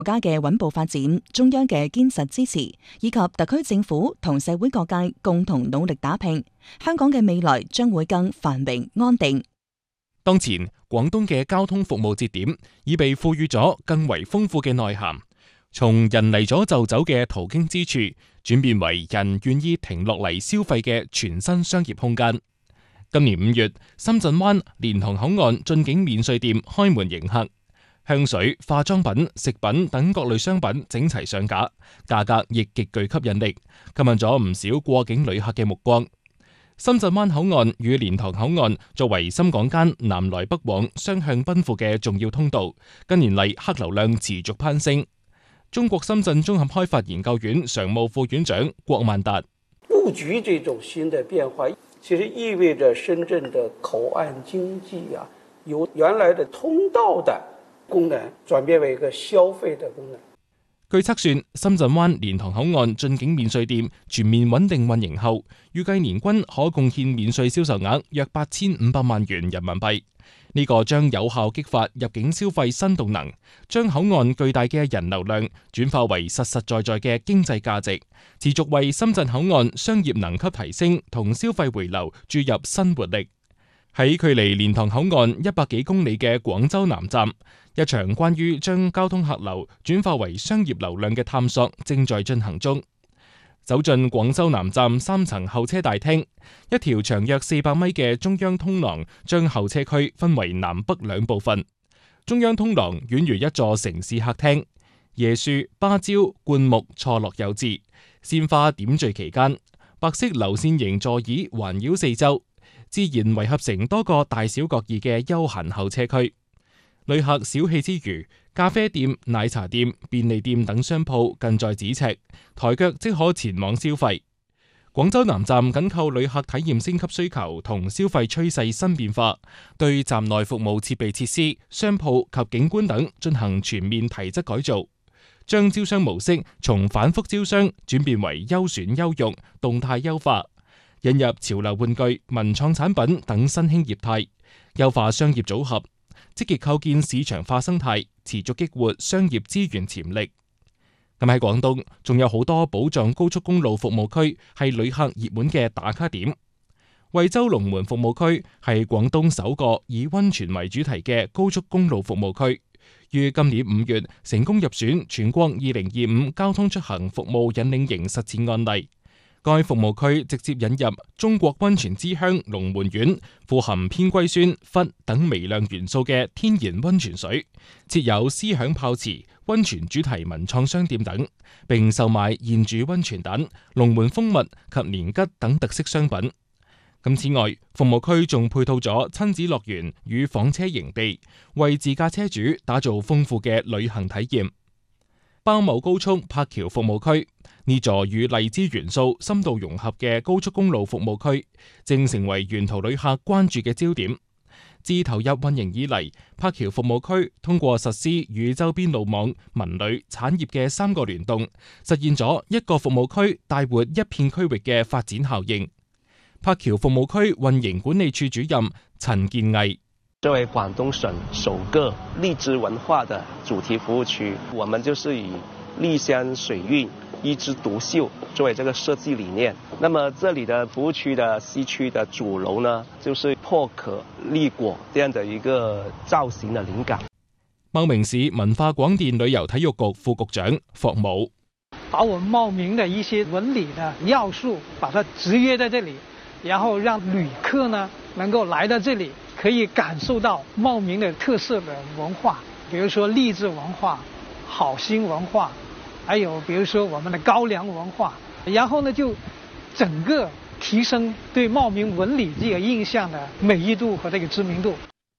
國家嘅穩步發展，中央嘅堅實支持，以及特區政府同社會各界共同努力打拼，香港嘅未來將會更繁榮安定。 當前，廣東嘅交通服務節點已被賦予咗更為豐富嘅內涵，從人嚟咗就走嘅途經之處，轉變為人願意停落嚟消費嘅全新商業空間。今年5月，深圳灣蓮塘口岸進境免稅店開門迎客。香水、化妝品、食品等各類商品整齊上架，價格亦極具吸引力，吸引咗唔少過境旅客嘅目光。深圳灣口岸與蓮塘口岸作為深港間南來北往雙向奔赴嘅重要通道，近年嚟客流量持續攀升。中國深圳綜合開發研究院常務副院長郭萬達： 布局這種新的變化，其實意味着深圳的口岸經濟由原來的通道的功能轉變為一個消費的功能。 據測算，深圳灣蓮塘口岸進境免稅店全面穩定運營後，預計年均可貢獻免稅銷售額約8500萬元人民幣。呢個將有效激發入境消費新動能，將口岸巨大嘅人流量轉化為實實在在嘅經濟價值，持續為深圳口岸商業能級提升同消費回流注入新活力。喺距離蓮塘口岸100幾公里嘅廣州南站，一場關於將交通客流轉化為商業流量嘅探索正在進行中。走進廣州南站3層候車大廳，一條長約400米嘅中央通廊將候車區分為南北兩部分。中央通廊宛如一座城市客廳，椰樹、芭蕉、灌木錯落有致，鮮花點綴其間，白色流線型座椅環繞四周，自然圍合成多個大小各異嘅休閒候車區。旅客小憩之餘，咖啡店、奶茶店、便利店等商鋪近在咫尺，抬腳即可前往消費。廣州南站緊扣旅客體驗升級需求同消費趨勢新變化，對站內服務設備設施、商鋪及景觀等進行全面提質改造，將招商模式從反覆招商轉變為優選優用、動態優化，引入潮流玩具、文創產品等新興業態，優化商業組合，積極構建市場化生態，持續激活商業資源潛力。咁喺廣東，仲有好多寶藏高速公路服務區係旅客熱門嘅打卡點。惠州龍門服務區係廣東首個以溫泉為主題嘅高速公路服務區，於今年5月成功入選全國2025交通出行服務引領型實踐案例。該服務區直接引入中國溫泉之鄉龍門縣富含偏硅酸、氟等微量元素嘅天然溫泉水，設有思響泡池、溫泉主題文創商店等，並售賣現煮溫泉蛋、龍門蜂蜜及年桔等特色商品。此外，服務區仲配套咗親子樂園與房車營地，為自駕車主打造豐富嘅旅行體驗。包某高速柏橋服務區，呢座與荔枝元素深度融合嘅高速公路服務區，正成為沿途旅客關注嘅焦點。自投入運營以嚟，柏橋服務區通過實施與周邊路網、文旅、產業嘅3個聯動，實現咗一個服務區帶活一片區域嘅發展效應。柏橋服務區運營管理處主任陳建毅： 作為廣東省首個荔枝文化的主題服務區，我們就是以荔香水韻、一枝獨秀作為這個設計理念。那麼這裡的服務區的西區的主樓呢，就是破殼立果這樣的一個造型的靈感。 茂名市文化廣電旅遊體育局副局長霍武： 把我們茂名的一些文理的要素，把它集約在這裡，然後讓旅客呢能夠來到這裡，可以感受到茂名的特色的文化，比如說荔枝文化、好心文化，還有比如說我們的高粱文化，然後呢就整個提升對茂名文理這個印象的美譽度和這個知名度。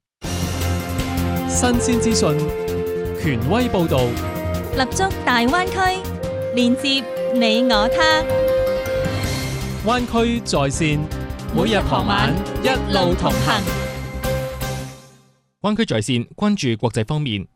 新鮮資訊，權威報導， 立足大灣區，連接你我他。 灣區在線，每日傍晚一路同行。 灣區在線關注國際方面，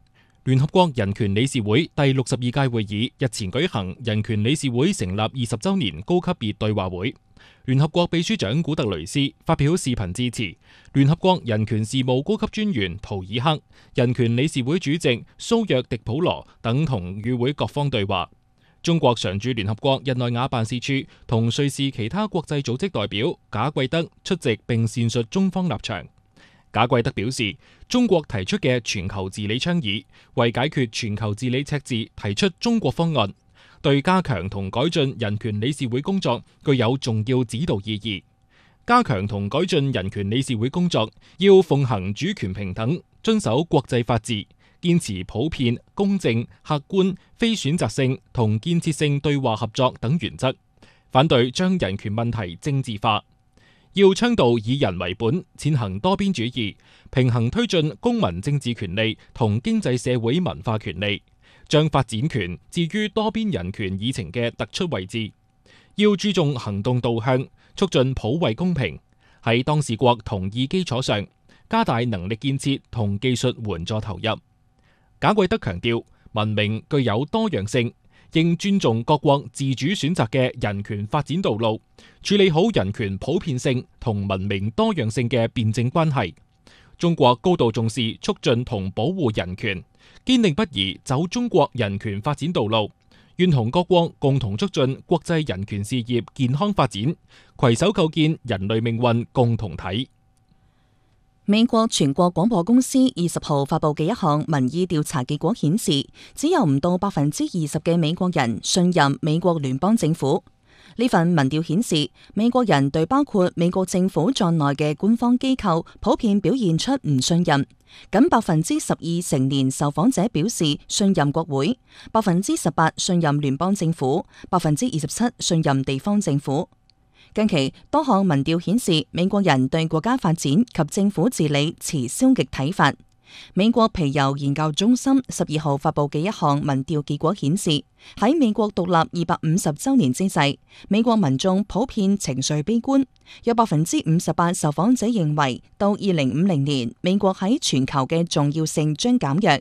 聯合國人權理事會第62屆會議日前舉行人權理事會成立20週年高級別對話會。聯合國秘書長古特雷斯發表視頻致辭，聯合國人權事務高級專員圖爾克、人權理事會主席蘇約迪普羅等同與會各方對話。中國常駐聯合國日內瓦辦事處同瑞士其他國際組織代表賈貴德出席並闡述中方立場。賈貴德表示，中國提出嘅全球治理倡議，為解決全球治理赤字提出中國方案，對加強同改進人權理事會工作具有重要指導意義。加強同改進人權理事會工作，要奉行主權平等，遵守國際法治，堅持普遍、公正、客觀、非選擇性同建設性對話合作等原則，反對將人權問題政治化。要倡導以人為本，踐行多邊主義，平衡推進公民政治權利同經濟社會文化權利，將發展權置於多邊人權議程嘅突出位置。要注重行動導向，促進普惠公平，喺當事國同意基礎上，加大能力建設同技術援助投入。賈貴德強調，文明具有多樣性，應尊重各國自主選擇嘅人權發展道路，處理好人權普遍性同文明多樣性嘅辯證關係。中國高度重視促進同保護人權，堅定不移走中國人權發展道路，願同各國共同促進國際人權事業健康發展，攜手構建人類命運共同體。 美國全國廣播公司20號發佈嘅一項民意調查結果顯示，只有唔到20%嘅美國人信任美國聯邦政府。呢份民調顯示，美國人對包括美國政府在內嘅官方機構普遍表現出唔信任，僅12%成年受訪者表示信任國會，18%信任聯邦政府，27%信任地方政府。近期多項民調顯示，美國人對國家發展及政府治理持消極睇法。美國皮尤研究中心12號發佈嘅一項民調結果顯示，喺美國獨立250週年之際，美國民眾普遍情緒悲觀，有58%受訪者認為到2050年，美國喺全球嘅重要性將減弱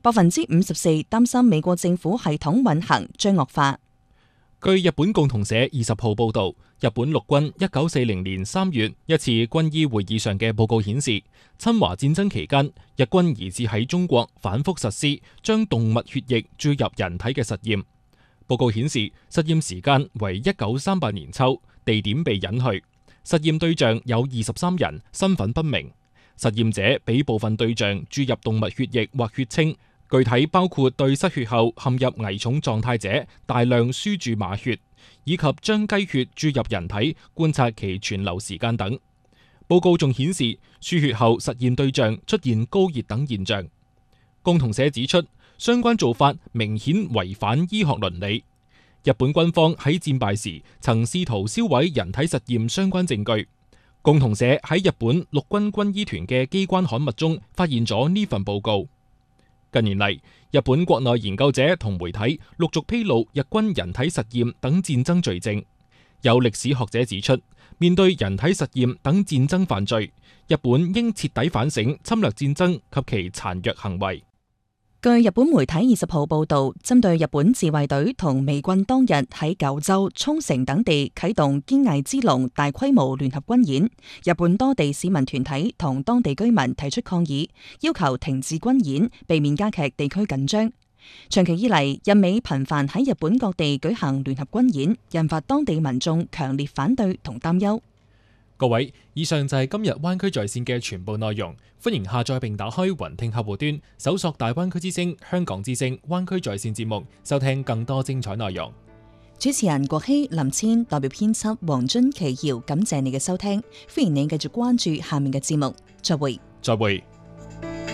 ，54%擔心美國政府系統運行將惡化。 據日本共同社20號報導，日本陸軍1940年3月一次軍醫會議上嘅報告顯示，侵華戰爭期間，日軍疑似喺中國反覆實施將動物血液注入人體嘅實驗。報告顯示，實驗時間為1938年秋，地點被隱去，實驗對象有23人，身份不明。實驗者俾部分對象注入動物血液或血清。具體包括對失血後陷入危重狀態者大量輸注馬血，以及將雞血注入人體觀察其存留時間等。報告仲顯示，輸血後實驗對象出現高熱等現象。共同社指出，相關做法明顯違反醫學倫理。日本軍方喺戰敗時曾試圖銷毀人體實驗相關證據。共同社喺日本陸軍軍醫團嘅機關刊物中發現咗呢份報告。近年嚟，日本國內研究者同媒體陸續披露日軍人體實驗等戰爭罪證。有歷史學者指出，面對人體實驗等戰爭犯罪，日本應徹底反省侵略戰爭及其殘虐行為。 據日本媒體20號報導，針對日本自衛隊同美軍當日喺九州、沖繩等地啟動堅毅之龍大規模聯合軍演，日本多地市民團體同當地居民提出抗議，要求停止軍演，避免加劇地區緊張。長期以嚟，日美頻繁喺日本各地舉行聯合軍演，引發當地民眾強烈反對同擔憂。 各位，以上就係今日灣區在線嘅全部內容。歡迎下載並打開雲聽客戶端，搜索大灣區之聲、香港之聲、灣區在線節目，收聽更多精彩內容。 主持人郭希、林千代表編輯黃津、奇瑤，感謝你嘅收聽。歡迎你繼續關注下面嘅節目。再會。 再會。